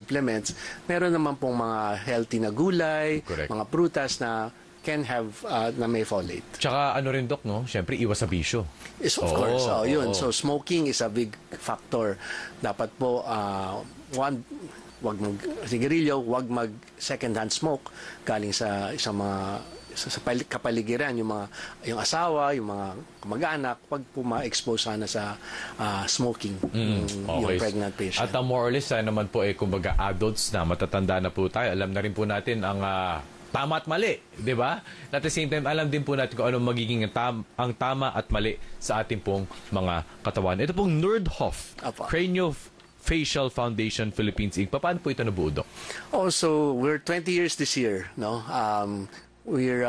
supplements, meron naman pong mga healthy na gulay, Correct. mga prutas na can have na may folate. Tsaka ano rin, Doc, no? Siyempre, iwas sa bisyo. Yes, of Oo, course. Yun. oo. So, smoking is a big factor. Dapat po, wag mag-sigarilyo, wag mag-second-hand smoke galing sa isang mga sa kapaligiran, yung asawa, yung mga kamag-anak, wag po ma-expose sana sa smoking yung pregnant patient. At more or less, naman po kumbaga adults na, matatanda na po tayo. Alam na rin po natin ang tama at mali, di ba? At the same time, alam din po natin kung anong magiging ang tama at mali sa ating pong mga katawan. Ito pong Nordhoff, Craniofacial Foundation Philippines Inc. Paano po ito nabuo, Doc? Also, we're 20 years this year, no? We're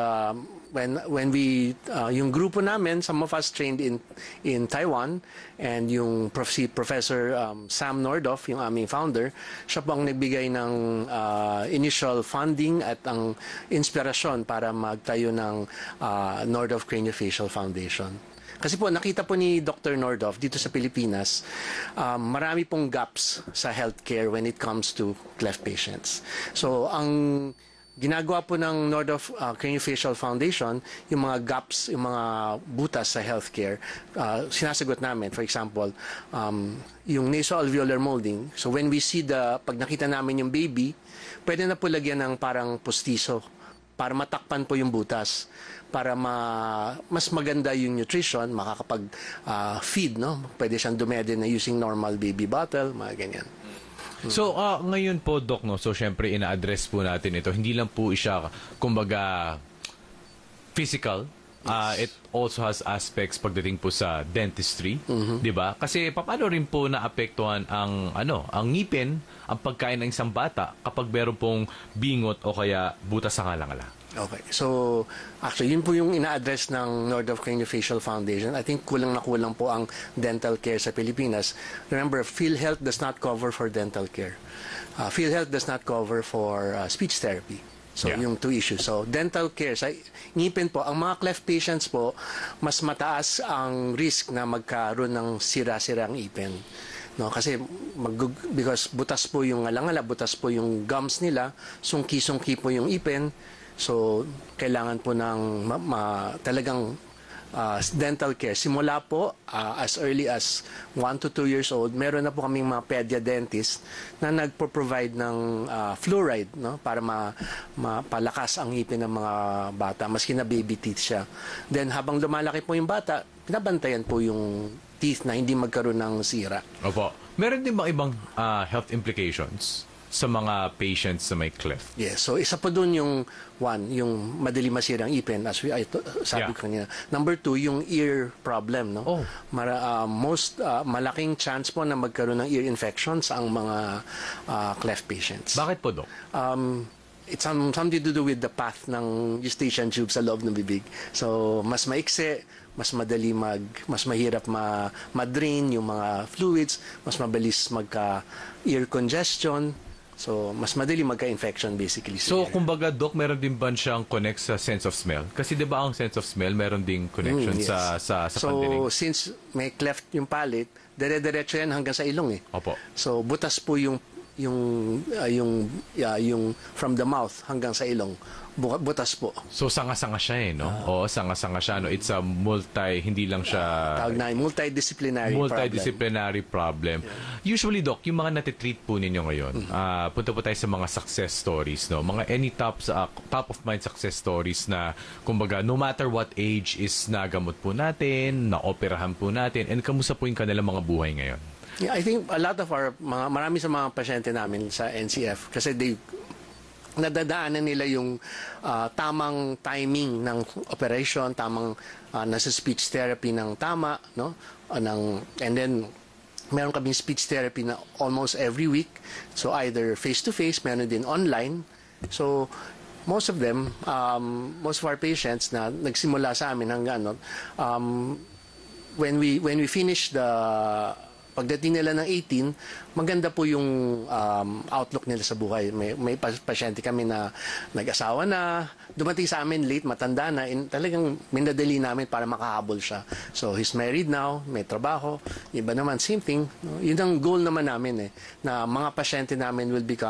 when we yung grupo namin, some of us trained in Taiwan, and yung Professor Sam Nordhoff, yung aming founder, siya po ang nagbigay ng initial funding at ang inspirasyon para magtayo ng Nordhoff Craniofacial Foundation. Kasi po, nakita po ni Dr. Nordhoff dito sa Pilipinas, marami pong gaps sa healthcare when it comes to cleft patients. So, ang ginagawa po ng Nordhoff Craniofacial Foundation, yung mga gaps, yung mga butas sa healthcare, sinasagot namin. For example, yung nasoalveolar molding. So when we see pag nakita namin yung baby, pwede na po lagyan ng parang postiso para matakpan po yung butas, para mas maganda yung nutrition, makakapag-feed, no? Pwede siyang dumede na using normal baby bottle, mga ganyan. So, ngayon po, Doc, no? So, syempre, ina-address po natin ito. Hindi lang po siya, kumbaga, physical. It also has aspects pagdating po sa dentistry, di ba? Kasi paano rin po naapektuhan ang ngipin, ang pagkain ng isang bata kapag meron pong bingot o kaya butas sa ngalangala? Okay. So, actually, yun po yung ina-address ng Nordhoff Craniofacial Foundation. I think kulang na kulang po ang dental care sa Pilipinas. Remember, PhilHealth does not cover for dental care. PhilHealth does not cover for speech therapy. So, yung two issues. So, dental care, sa ngipin po, ang mga cleft patients po, mas mataas ang risk na magkaroon ng sira-sirang ipin. No, kasi because butas po yung ngalangala, butas po yung gums nila, sungki-sungki po yung ipin. So, kailangan po ng talagang dental care. Simula po, as early as 1 to 2 years old, meron na po kaming mga pedia-dentist na nagpo-provide ng fluoride, no? Para mapalakas ang ngipin ng mga bata, maski na baby teeth siya. Then, habang lumalaki po yung bata, pinabantayan po yung teeth na hindi magkaroon ng sira. Opo. Meron din bang ibang health implications sa mga patients sa may cleft? Yes. So, isa po dun yung yung madali masirang ipin, as sabi ko kanina. Number 2, yung ear problem, no? Oh. Malaking chance po na magkaroon ng ear infections ang mga cleft patients. Bakit po, Doc? It's something to do with the path ng eustachian tube sa loob ng bibig. So, mas maikse, mas madali mas mahirap ma-drain yung mga fluids, mas mabilis magka-ear congestion. So, mas madali magka-infection basically. So, kumbaga, Doc, meron din ba siyang connect sa sense of smell? Kasi di ba ang sense of smell, meron ding connection yes. sa pandinig? So, since may cleft yung palate, dire-diretso yan hanggang sa ilong eh. Opo. So, butas po yung from the mouth hanggang sa ilong. Butas po. So, sanga-sanga siya no? Oo, sanga-sanga siya, no? It's a hindi lang siya... Tawag na, multidisciplinary problem. Yeah. Usually, Doc, yung mga natitreat po ninyo ngayon, punta po tayo sa mga success stories, no? Mga any top of mind success stories na, kumbaga, no matter what age is nagamot po natin, naoperahan po natin, and kamusta po yung kanilang mga buhay ngayon? Yeah, I think a lot of marami sa mga pasyente namin sa NCF, kasi nadadaanan nila yung tamang timing ng operation, tamang nasa speech therapy ng tama, no? And then meron kaming speech therapy na almost every week. So either face-to-face, meron din online. So most of them, most of our patients na nagsimula sa amin hanggang when we finish pagdating nila ng 18, maganda po yung outlook nila sa buhay. May pasyente kami na nag-asawa na, dumating sa amin late, matanda na, talagang minadali namin para makahabol siya. So, he's married now, may trabaho. Iba naman, same thing. No? Yun ang goal naman namin na mga pasyente namin will become